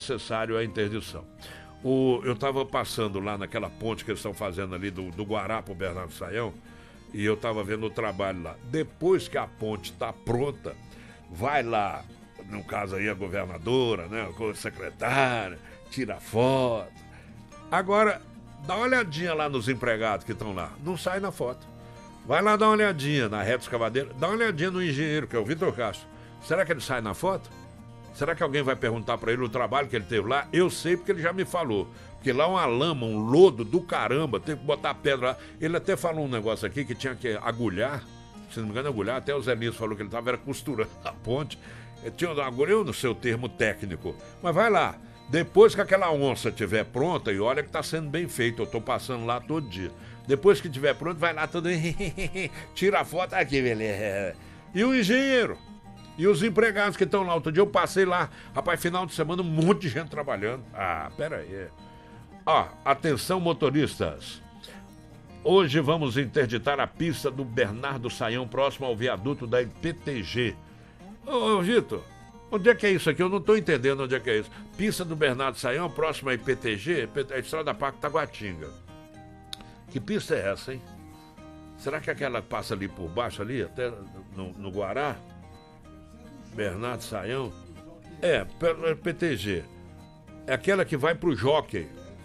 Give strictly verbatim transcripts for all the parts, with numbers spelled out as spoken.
necessário a interdição. O, eu estava passando lá naquela ponte que eles estão fazendo ali do, do Guará para o Bernardo Sayão, e eu estava vendo o trabalho lá. Depois que a ponte está pronta, vai lá, no caso aí a governadora, né, a secretária, tira foto. Agora, dá uma olhadinha lá nos empregados que estão lá. Não sai na foto. Vai lá dar uma olhadinha na reta escavadeira, dá uma olhadinha no engenheiro, que é o Vitor Castro. Será que ele sai na foto? Será que alguém vai perguntar para ele o trabalho que ele teve lá? Eu sei porque ele já me falou. Porque lá é uma lama, um lodo do caramba, tem que botar pedra lá. Ele até falou um negócio aqui que tinha que agulhar, se não me engano agulhar, até o Zé Liso falou que ele estava costurando a ponte. Ele tinha uma agulha, eu não sei o termo técnico. Mas vai lá, depois que aquela onça estiver pronta, e olha que está sendo bem feito, eu estou passando lá todo dia. Depois que estiver pronto, vai lá todo tira a foto aqui, beleza. E o engenheiro? E os empregados que estão lá? Outro dia eu passei lá, rapaz, final de semana, um monte de gente trabalhando. Ah, pera aí. Ó, atenção motoristas. Hoje vamos interditar a pista do Bernardo Sayão, próximo ao viaduto da I P T G. Ô, ô Vitor, onde é que é isso aqui? Eu não estou entendendo onde é que é isso. Pista do Bernardo Sayão, próximo à I P T G, a Estrada da Parque Taguatinga. Que pista é essa, hein? Será que aquela passa ali por baixo, ali, até no, no Guará? Bernardo Sayão? É, P T G. É aquela que vai pro Jockey.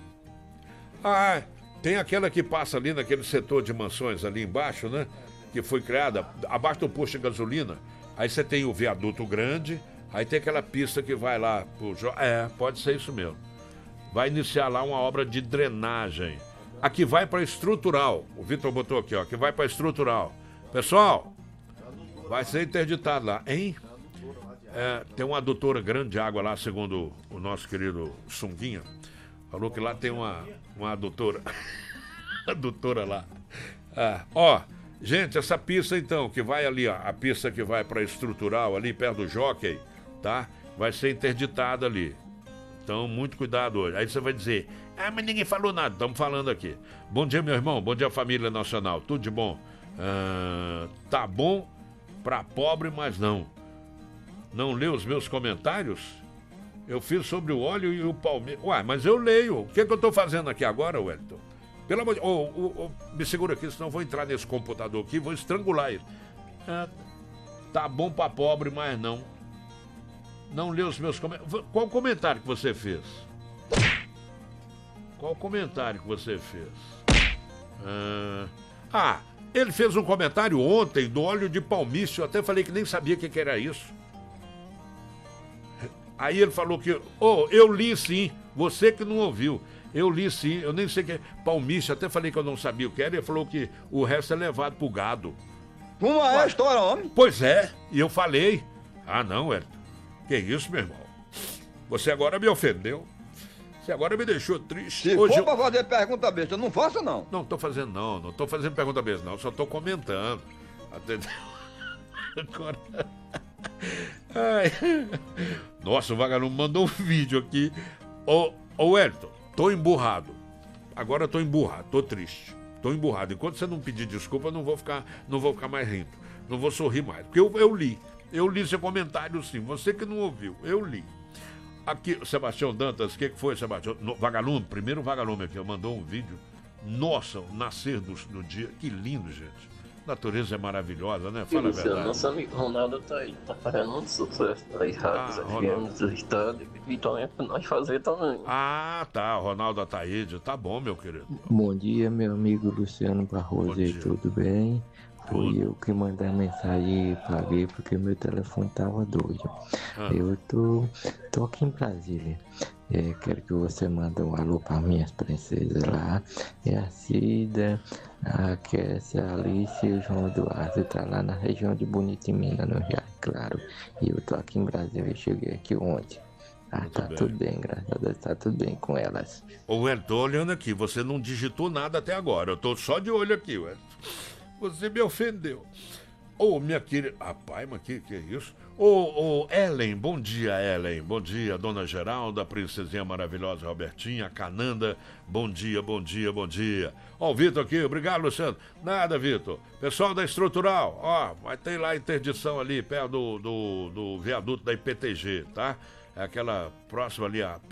Ah, tem aquela que passa ali naquele setor de mansões ali embaixo, né? Que foi criada abaixo do posto de gasolina. Aí você tem o viaduto grande, aí tem aquela pista que vai lá pro Jockey. É, pode ser isso mesmo. Vai iniciar lá uma obra de drenagem. Aqui vai para estrutural. O Vitor botou aqui, ó, que vai para estrutural. Pessoal, vai ser interditado lá, hein? É, tem uma adutora grande de água lá, segundo o nosso querido Sunguinha. Falou que lá tem uma, uma adutora. adutora lá. Ah, ó, gente, essa pista então, que vai ali, ó, a pista que vai para estrutural, ali perto do Jockey, tá? Vai ser interditada ali. Então, muito cuidado hoje. Aí você vai dizer, ah, mas ninguém falou nada. Estamos falando aqui. Bom dia, meu irmão. Bom dia, família nacional. Tudo de bom? Ah, tá bom pra pobre, mas não. Não leu os meus comentários? Eu fiz sobre o óleo e o Palmeiras. Uai, mas eu leio. O que, é que eu tô fazendo aqui agora, Wellington? Pelo amor de Deus. Oh, oh, oh, me segura aqui, senão eu vou entrar nesse computador aqui e vou estrangular ele. Ah, tá bom pra pobre, mas não. Não leu os meus comentários. Qual comentário que você fez? Qual comentário que você fez? Ah, ah, ele fez um comentário ontem do óleo de palmício. Eu até falei que nem sabia o que, que era isso. Aí ele falou que... Oh, eu li sim. Você que não ouviu. Eu li sim. Eu nem sei o que é palmício. Até falei que eu não sabia o que era. Ele falou que o resto é levado pro gado. Como é a história, homem? Pois é. E eu falei. Ah, não, Wellington. Que isso, meu irmão? Você agora me ofendeu. Você agora me deixou triste. Se Hoje for eu... pra fazer pergunta besta, não faça não. Não tô fazendo não, não tô fazendo pergunta besta não, só tô comentando. Entendeu? Agora... Ai. Nossa, o vagalume mandou um vídeo aqui. Ô, ô Wellington, tô emburrado. Agora eu tô emburrado, tô triste. Tô emburrado. Enquanto você não pedir desculpa, eu não vou ficar, não vou ficar mais rindo. Não vou sorrir mais. Porque eu, eu li. Eu li seu comentário sim. Você que não ouviu, eu li. Aqui, Sebastião Dantas, o que, que foi, Sebastião? No, vagalume, primeiro vagalume aqui, mandou um vídeo. Nossa, o nascer do, do dia. Que lindo, gente. A natureza é maravilhosa, né? Fala a verdade. Nosso amigo Ronaldo tá aí, tá fazendo um sucesso aí, rápido, visitando e Vitória pra nós fazer também. Ah, tá, Ronaldo Ataíde, tá bom, meu querido. Bom dia, meu amigo Luciano Barroso, aí, tudo bem? Fui eu que mandei a mensagem e paguei porque meu telefone tava doido. Ah. Eu tô, tô aqui em Brasília. É, quero que você mande um alô para minhas princesas lá. É a Cida, a Kessia, a Alice e o João Eduardo. Tá lá na região de Bonitimina, no Rio Claro. E eu tô aqui em Brasília, eu cheguei aqui ontem. Ah, muito tá bem. Tudo bem, graças a Deus, tá tudo bem com elas. Ô, Wellington, tô olhando aqui, você não digitou nada até agora. Eu tô só de olho aqui, Wellington. Você me ofendeu. Ô, oh, minha querida... Rapaz, mas que, que é isso? Ô, oh, oh, Ellen, bom dia, Ellen. Bom dia, Dona Geralda, a princesinha maravilhosa Robertinha, a Cananda. Bom dia, bom dia, bom dia. Ó, o Vitor aqui, obrigado, Luciano. Nada, Vitor. Pessoal da Estrutural, ó, vai ter lá a interdição ali, perto do, do, do viaduto da I P T G, tá? É aquela próxima ali, a